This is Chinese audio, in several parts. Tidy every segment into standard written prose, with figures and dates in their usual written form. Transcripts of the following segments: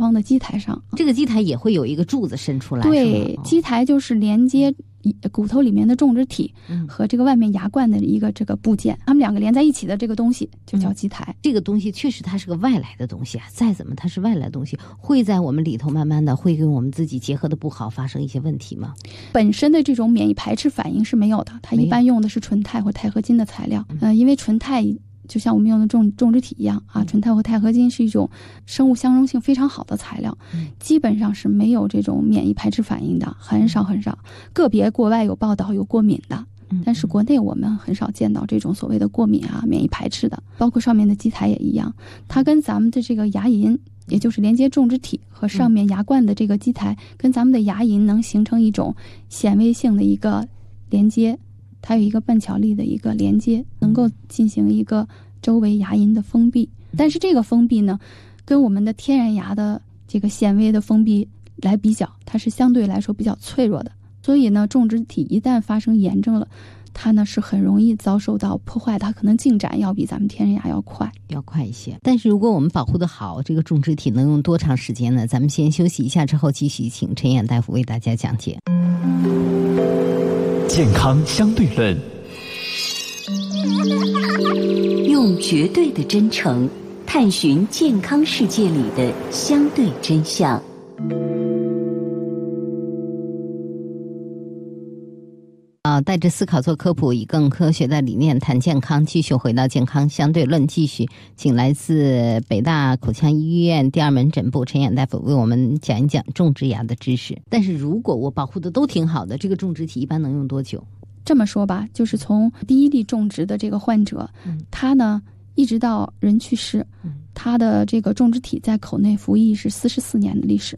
方的基台上。 这个基台也会有一个柱子伸出来， 对，基台就是连接骨头里面的种植体和这个外面牙冠的一个这个部件，它们两个连在一起的这个东西就叫基台。 这个东西确实它是个外来的东西啊，再怎么它是外来的东西，会在我们里头慢慢的会跟我们自己结合的不好发生一些问题吗？ 本身的这种免疫排斥反应是没有的，它一般用的是纯钛或钛合金的材料。因为纯钛就像我们用的种植体一样啊，纯钛或钛合金是一种生物相容性非常好的材料，基本上是没有这种免疫排斥反应的，很少很少。个别国外有报道有过敏的，但是国内我们很少见到这种所谓的过敏啊、免疫排斥的。包括上面的基台也一样，它跟咱们的这个牙龈，也就是连接种植体和上面牙冠的这个基台，跟咱们的牙龈能形成一种显微性的一个连接。它有一个半巧力的一个连接，能够进行一个周围牙龈的封闭。但是这个封闭呢，跟我们的天然牙的这个显微的封闭来比较，它是相对来说比较脆弱的。所以呢，种植体一旦发生炎症了，它呢是很容易遭受到破坏，它可能进展要比咱们天然牙要快一些。但是如果我们保护得好，这个种植体能用多长时间呢？咱们先休息一下，之后继续请陈燕大夫为大家讲解。 健康相对论， 用绝对的真诚探寻健康世界里的相对真相。 带着思考做科普，以更科学的理念谈健康。继续回到健康相对论，继续请来自北大口腔医院第2门诊部陈燕大夫为我们讲一讲种植牙的知识。但是如果我保护的都挺好的，这个种植体一般能用多久？ 这么说吧，就是从第一例种植的这个患者，他呢一直到人去世，他的这个种植体在口内服役是44年的历史。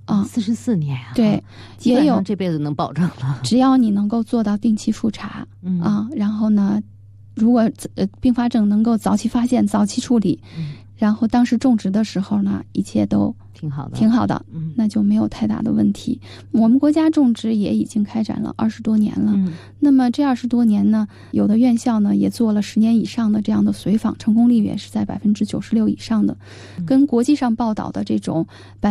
44年啊！ 对， 基本上这辈子能保证了。 只要你能够做到定期复查，然后呢，如果并发症能够早期发现、早期处理，然后当时种植的时候呢，一切都挺好的，那就没有太大的问题。我们国家种植也已经开展了20多年了，那么这20多年呢，有的院校呢也做了10年以上的这样的随访，成功率也是在96%以上的，跟国际上报道的这种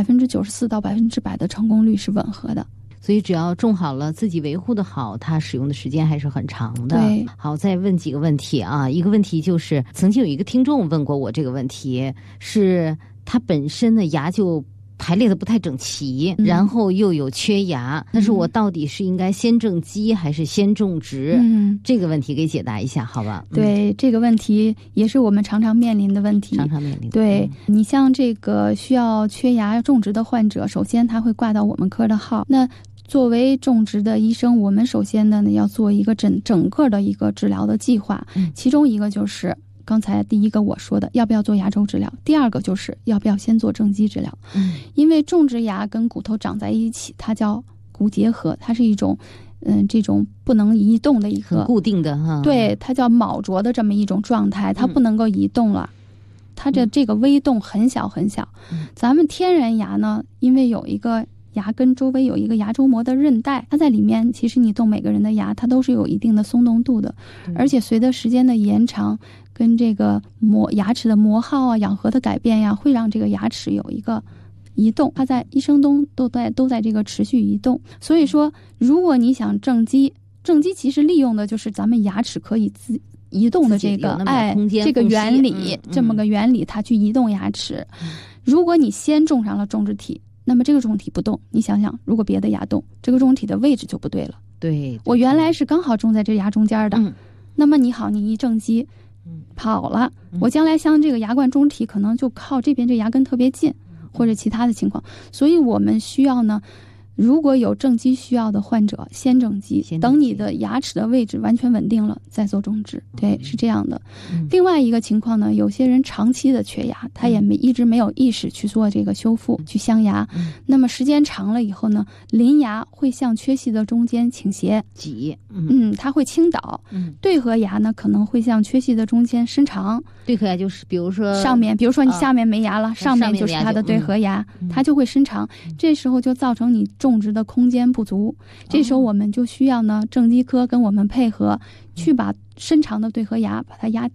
94%到100%的成功率是吻合的。 所以只要种好了，自己维护的好，它使用的时间还是很长的。 对， 好，再问几个问题啊。一个问题就是，曾经有一个听众问过我这个问题，是他本身的牙就排列的不太整齐，然后又有缺牙，但是我到底是应该先正畸还是先种植？这个问题给解答一下好吧？ 对，这个问题也是我们常常面临的问题。对，你像这个需要缺牙种植的患者，首先他会挂到我们科的号，那作为种植的医生，我们首先呢要做一个整个的一个治疗的计划，其中一个就是刚才第一个我说的要不要做牙周治疗，第二个就是要不要先做正畸治疗。因为种植牙跟骨头长在一起，它叫骨结合，它是一种这种不能移动的一个很固定的哈， 对，它叫铆着的这么一种状态，它不能够移动了，它的这个微动很小很小。咱们天然牙呢，因为有一个牙根周围有一个牙周膜的韧带，它在里面，其实你动每个人的牙，它都是有一定的松动度的，而且随着时间的延长跟这个牙齿的磨耗啊、咬合的改变呀，会让这个牙齿有一个移动，它在一生中都在这个持续移动。所以说，如果你想正畸其实利用的就是咱们牙齿可以移动的这个这个原理，这么个原理，它去移动牙齿。如果你先种上了种植体，那么这个种植体不动，你想想，如果别的牙动，这个种植体的位置就不对了。 对， 我原来是刚好种在这牙中间的，那么你一正畸跑了，我将来像这个牙冠种植体可能就靠这边这牙根特别近，或者其他的情况，所以我们需要呢，如果有正畸需要的患者，先正畸，等你的牙齿的位置完全稳定了再做种植。对，是这样的。另外一个情况呢，有些人长期的缺牙，他也一直没有意识去做这个修复，去镶牙，那么时间长了以后呢，邻牙会向缺隙的中间倾斜挤， 它会倾倒。对合牙呢可能会向缺隙的中间伸长。 对合牙就是比如说上面，比如说你下面没牙了，上面就是它的对合牙，它就会伸长，这时候就造成你种植的空间不足，这时候我们就需要呢正畸科跟我们配合，去把伸长的对合牙把它压低，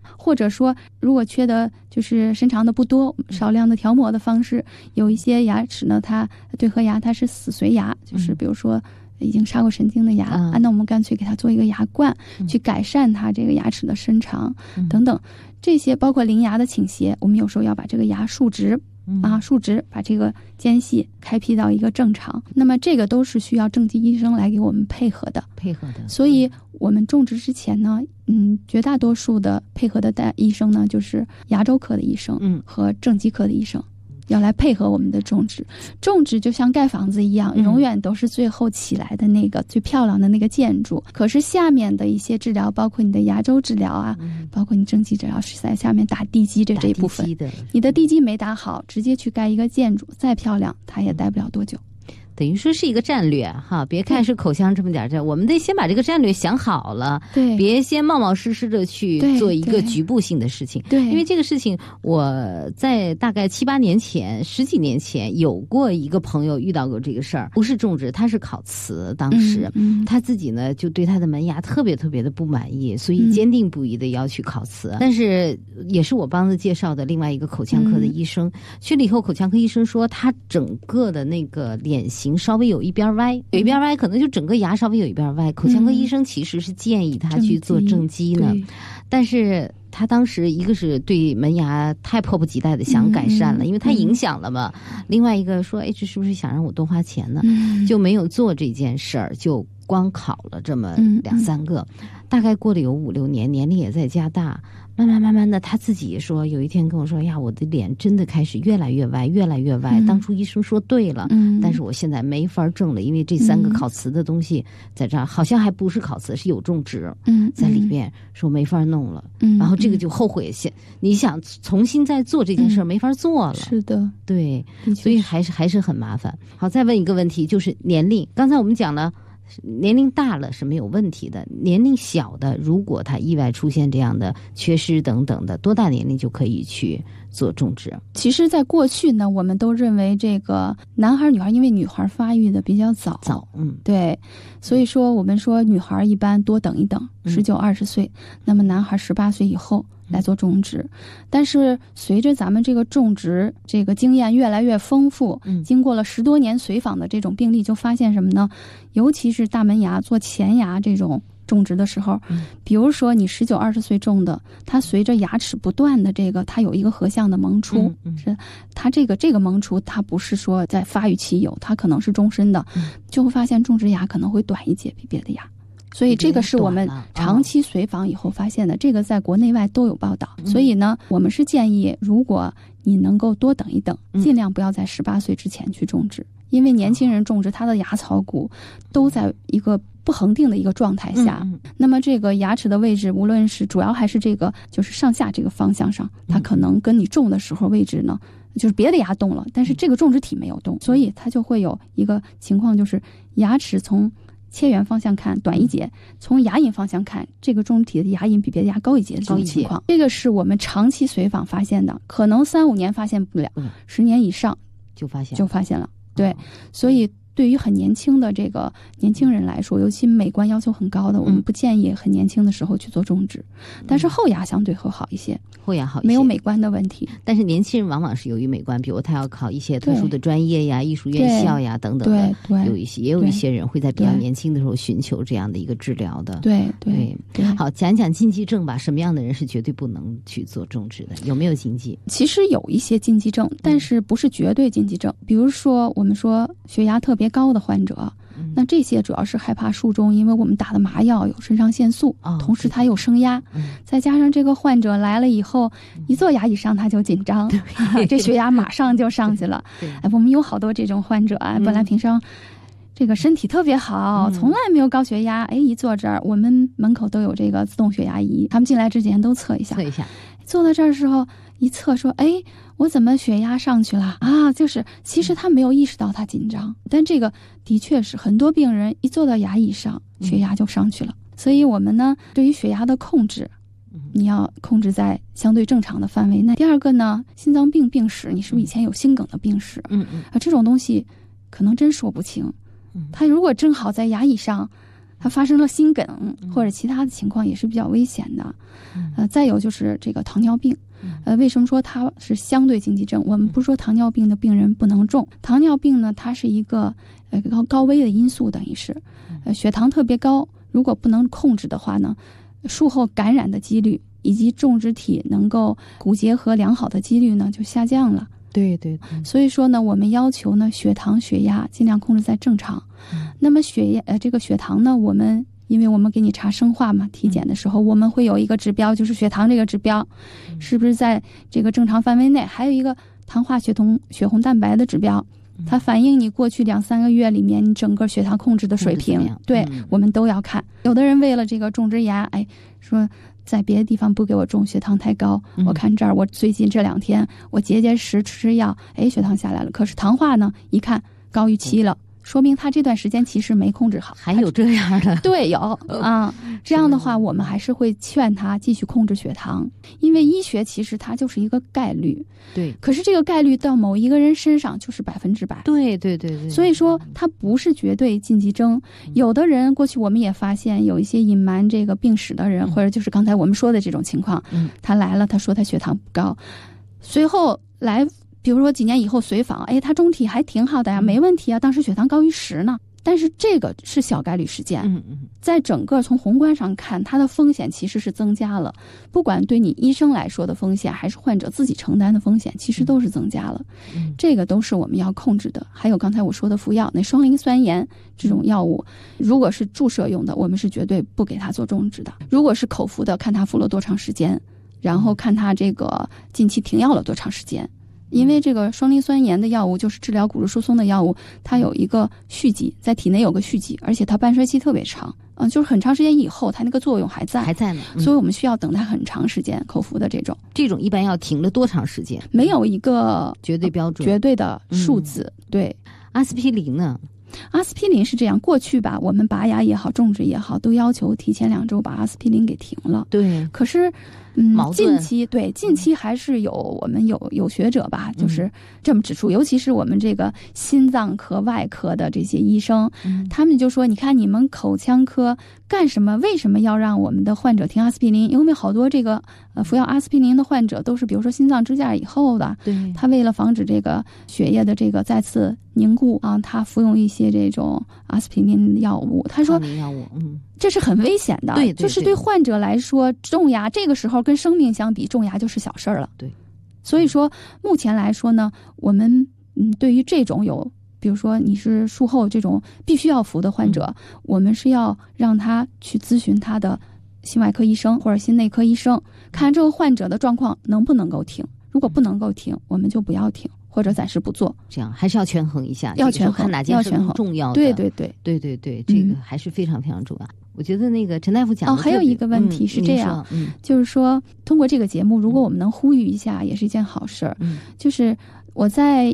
或者说如果缺的就是伸长的不多，少量的调磨的方式，有一些牙齿呢，它对颌牙它是死髓牙，就是比如说已经杀过神经的牙那我们干脆给它做一个牙冠，去改善它这个牙齿的伸长等等。这些包括邻牙的倾斜，我们有时候要把这个牙竖直竖直，把这个间隙开辟到一个正常。那么这个都是需要正畸医生来给我们配合的。所以我们种植之前呢，绝大多数的配合的医生呢，就是牙周科的医生和正畸科的医生。要来配合我们的种植。种植就像盖房子一样，永远都是最后起来的那个最漂亮的那个建筑。可是下面的一些治疗，包括你的牙周治疗啊，包括你正畸治疗，是在下面打地基这一部分。你的地基没打好，直接去盖一个建筑，再漂亮，它也待不了多久。 等于说是一个战略哈，别看是口腔这么点事，我们得先把这个战略想好了， 对， 别先冒冒失失的去做一个局部性的事情， 对， 因为这个事情我在大概7、8年前、10几年前有过一个朋友遇到过这个事儿，不是种植，他是烤瓷，当时他自己呢就对他的门牙特别特别的不满意，所以坚定不移的要去烤瓷，但是也是我帮他介绍的另外一个口腔科的医生，去了以后口腔科医生说他整个的那个脸型稍微有一边歪，有一边歪，可能就整个牙稍微有一边歪。口腔科医生其实是建议他去做正畸呢，但是他当时一个是对门牙太迫不及待的想改善了，因为他影响了嘛。另外一个说，哎，这是不是想让我多花钱呢？就没有做这件事儿，就光考了这么2、3个。大概过了有5、6年，年龄也在加大。慢慢的，他自己也说，有一天跟我说呀，我的脸真的开始越来越歪，越来越歪。当初医生说对了，但是我现在没法正了，因为这3个烤瓷的东西在这儿，好像还不是烤瓷，是有种植在里边，说没法弄了。然后这个就后悔，你想重新再做这件事没法做了。 是的， 对，所以还是很麻烦。好，再问一个问题，就是年龄。刚才我们讲了。年龄大了是没有问题的，年龄小的，如果他意外出现这样的缺失等等的，多大年龄就可以去做种植？ 其实在过去呢，我们都认为这个男孩女孩，因为女孩发育的比较早，对，所以说我们说女孩一般多等一等，19、20岁，那么男孩18岁以后来做种植。但是随着咱们这个种植这个经验越来越丰富，经过了10多年随访的这种病例，就发现什么呢？尤其是大门牙做前牙这种种植的时候，比如说你19、20岁种的，它随着牙齿不断的这个，它有一个颌相的萌出，是它这个萌出，它不是说在发育期有，它可能是终身的，就会发现种植牙可能会短一截比别的牙。所以这个是我们长期随访以后发现的，这个在国内外都有报道。所以呢，我们是建议，如果你能够多等一等，尽量不要在18岁之前去种植，因为年轻人种植，他的牙槽骨都在一个不恒定的一个状态下，那么这个牙齿的位置，无论是主要还是这个就是上下这个方向上，它可能跟你种的时候位置呢，就是别的牙动了，但是这个种植体没有动，所以它就会有一个情况，就是牙齿从切缘方向看短一截，从牙龈方向看，这个种植体的牙龈比别的牙高一截的这种情况，这个是我们长期随访发现的，可能3、5年发现不了，10年以上就发现了。对，所以对于很年轻的这个年轻人来说，尤其美观要求很高的，我们不建议很年轻的时候去做种植。但是后牙相对会好一些，没有美观的问题。 但是年轻人往往是由于美观，比如他要考一些特殊的专业呀、艺术院校呀等等的，也有一些人会在比较年轻的时候寻求这样的一个治疗的。 对。 好，讲讲禁忌症吧，什么样的人是绝对不能去做种植的？有没有禁忌？ 其实有一些禁忌症，但是不是绝对禁忌症。比如说我们说血压特别高的患者，那这些主要是害怕术中，因为我们打的麻药有肾上腺素，同时它有升压，再加上这个患者来了以后，一坐牙椅上他就紧张，这血压马上就上去了。我们有好多这种患者啊，本来平常这个身体特别好，从来没有高血压，一坐这儿，我们门口都有这个自动血压仪，他们进来之前都测一下，坐到这儿的时候一测说，我怎么血压上去了啊？就是其实他没有意识到他紧张，但这个的确是很多病人一坐到牙椅上，血压就上去了。所以我们呢，对于血压的控制，你要控制在相对正常的范围内。第二个呢，心脏病病史，你是不是以前有心梗的病史？这种东西可能真说不清。他如果正好在牙椅上， 它发生了心梗或者其他的情况也是比较危险的。再有就是这个糖尿病，为什么说它是相对禁忌症？我们不是说糖尿病的病人不能中，糖尿病呢，它是一个高危的因素，等于是血糖特别高，如果不能控制的话呢，术后感染的几率以及种植体能够骨结合良好的几率呢就下降了。 对， 所以说呢，我们要求呢血糖血压尽量控制在正常。那么这个血糖呢，因为我们给你查生化嘛，体检的时候我们会有一个指标，就是血糖这个指标是不是在这个正常范围内，还有一个糖化血红蛋白的指标，它反映你过去2-3个月里面你整个血糖控制的水平。对，我们都要看。有的人为了这个种植牙，说在别的地方不给我种，血糖太高，我看这儿我最近这2天我结实吃药，血糖下来了，可是糖化呢一看高于7了，说明他这段时间其实没控制好。 还有这样的？ 对，有啊。这样的话我们还是会劝他继续控制血糖，因为医学其实它就是一个概率。 对， 可是这个概率到某一个人身上就是100%。 对， 所以说它不是绝对禁忌症。有的人过去我们也发现有一些隐瞒这个病史的人，或者就是刚才我们说的这种情况，他来了，他说他血糖不高，随后来比如说几年以后随访，他中体还挺好的呀，没问题啊，当时血糖高于10呢。但是这个是小概率事件，在整个从宏观上看，它的风险其实是增加了，不管对你医生来说的风险，还是患者自己承担的风险，其实都是增加了。这个都是我们要控制的。还有刚才我说的服药，那双磷酸盐这种药物，如果是注射用的，我们是绝对不给它做种植的。如果是口服的，看它服了多长时间，然后看它这个近期停药了多长时间。因为这个双磷酸盐的药物就是治疗骨质疏松的药物，它有一个续集，在体内有个续集，而且它半衰期特别长，就是很长时间以后它那个作用还在呢。 所以我们需要等它很长时间。口服的这种一般要停了多长时间？ 没有一个绝对标准、 绝对的数字。对， 阿司匹林呢？ 阿司匹林是这样，过去吧，我们拔牙也好，种植也好，都要求提前2周把阿司匹林给停了。 对， 可是近期还是我们有学者吧，就是这么指出，尤其是我们这个心脏科、外科的这些医生，他们就说，你看你们口腔科干什么？为什么要让我们的患者停阿司匹林？因为好多这个服药阿司匹林的患者都是比如说心脏支架以后的， 对， 他为了防止这个血液的这个再次凝固啊，他服用一些这种阿司匹林的药物。他说这是很危险的。 对， 就是对患者来说，种牙这个时候跟生命相比，种牙就是小事儿了。 对， 所以说目前来说呢，我们对于这种比如说你是术后这种必须要服的患者，我们是要让他去咨询他的心外科医生或者心内科医生，看这个患者的状况能不能够停。如果不能够停，我们就不要停，或者暂时不做。 这样还是要权衡一下， 要权衡， 看哪件事更重要的。对，这个还是非常非常重要。我觉得那个陈大夫讲的还有一个问题是这样，就是说通过这个节目，如果我们能呼吁一下，也是一件好事儿。就是我在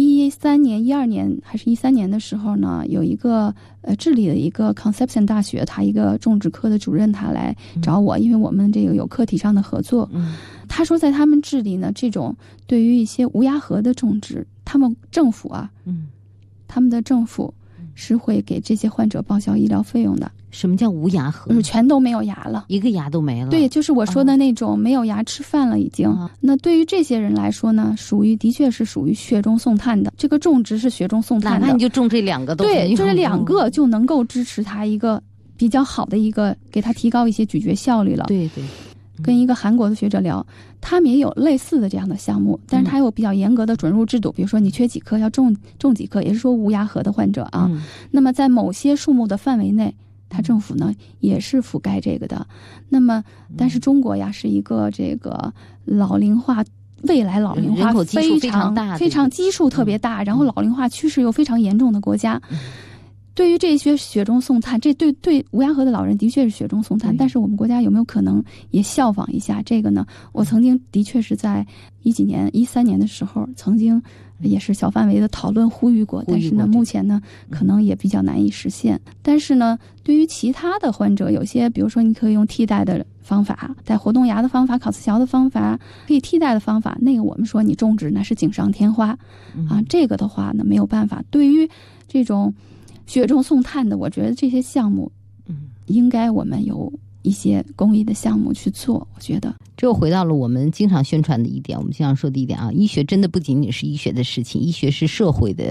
12年还是13年的时候呢，有一个智利的一个 Conception 大学，他一个种植科的主任，他来找我，因为我们这个有课题上的合作。他说在他们智利呢，这种对于一些无牙核的种植，他们政府他们的政府是会给这些患者报销医疗费用的。 什么叫无牙核？ 就是全都没有牙了， 一个牙都没了。 对，就是我说的那种没有牙吃饭了已经。那对于这些人来说呢，的确是属于雪中送炭的。这个种植是雪中送炭的， 哪怕你就种这2个都对，就是2个就能够支持他一个比较好的给他提高一些咀嚼效率了。 对， 跟一个韩国的学者聊，他们也有类似的这样的项目，但是他有比较严格的准入制度，比如说你缺几颗要种几颗，也是说无牙核的患者啊。那么在某些数目的范围内，他政府呢也是覆盖这个的。那么但是中国呀是一个这个未来老龄化人口基数非常大， 非常基数特别大，然后老龄化趋势又非常严重的国家。对于这些雪中送炭，这对无牙核的老人的确是雪中送炭，但是我们国家有没有可能也效仿一下这个呢？我曾经的确是在13年的时候，曾经也是小范围的讨论呼吁过，但是呢，目前呢可能也比较难以实现。但是呢，对于其他的患者，有些比如说你可以用替代的方法，带活动牙的方法、烤瓷桥的方法，可以替代的方法，那个我们说你种植那是锦上添花啊。这个的话呢没有办法。对于这种雪中送炭的，我觉得这些项目应该我们有一些公益的项目去做。我觉得这又回到了我们经常宣传的一点，我们经常说的一点啊，医学真的不仅仅是医学的事情，医学是社会的